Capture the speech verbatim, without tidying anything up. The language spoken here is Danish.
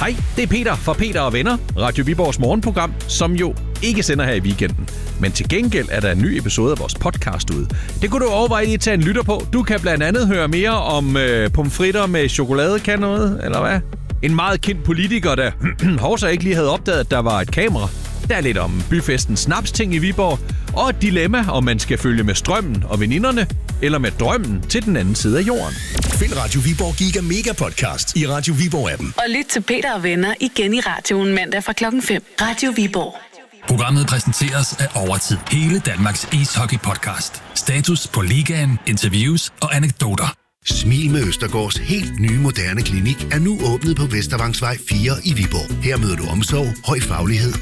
Hej, det er Peter fra Peter og Venner, Radio Viborgs morgenprogram, som jo ikke sender her i weekenden. Men til gengæld er der en ny episode af vores podcast ude. Det kunne du overveje lige at tage en lytter på. Du kan blandt andet høre mere om øh, pomfritter med chokolade, kan noget, eller hvad? En meget kendt politiker, der Horser ikke lige havde opdaget, at der var et kamera. Der er lidt om byfesten Snapsting i Viborg, og et dilemma, om man skal følge med strømmen og veninderne, eller med drømmen til den anden side af jorden. Find Radio Viborg Giga Mega Podcast i Radio Viborg-appen. Og lyt til Peter og Venner igen i radioen mandag fra klokken fem. Radio Viborg. Programmet præsenteres af Overtid. Hele Danmarks ishockey-podcast. Status på ligaen, interviews og anekdoter. Smil med Østergaards helt nye moderne klinik er nu åbnet på Vestervangsvej fire i Viborg. Her møder du omsorg, høj faglighed